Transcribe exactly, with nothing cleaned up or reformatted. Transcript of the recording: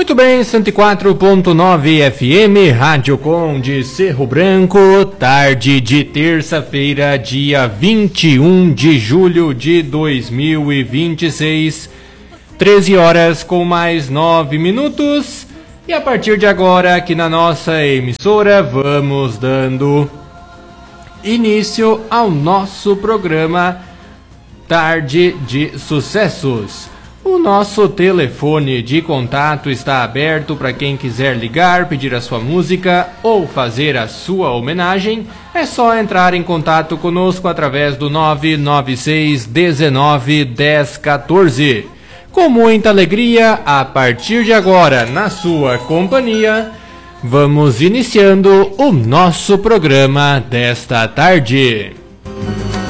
Muito bem, cento e quatro ponto nove F M, Rádio Com de Cerro Branco, tarde de terça-feira, dia vinte e um de julho de dois mil e vinte e seis, treze horas com mais nove minutos. E a partir de agora, aqui na nossa emissora, vamos dando início ao nosso programa Tarde de Sucessos. O nosso telefone de contato está aberto para quem quiser ligar, pedir a sua música ou fazer a sua homenagem. É só entrar em contato conosco através do nove nove seis, dezenove, dez, quatorze. Com muita alegria, a partir de agora, na sua companhia, vamos iniciando o nosso programa desta tarde.